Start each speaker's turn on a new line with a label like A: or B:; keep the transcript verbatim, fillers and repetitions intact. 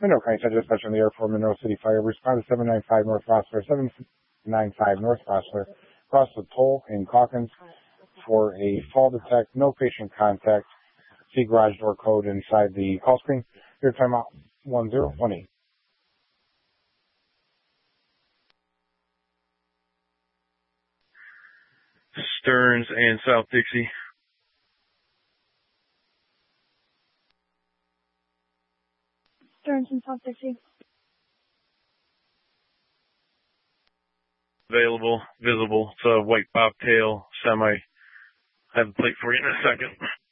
A: Monroe County Central Dispatch on the air for Monroe City Fire. Respond to seven ninety-five North Rossler, seven ninety-five North Rossler, across the toll in Calkins for a fall detect, no patient contact. See garage door code inside the call screen. Your timeout one zero one eight.
B: Stearns and South Dixie.
C: Stearns and South Dixie.
B: Available, visible. It's a white bobtail semi. I have a plate for you in a second.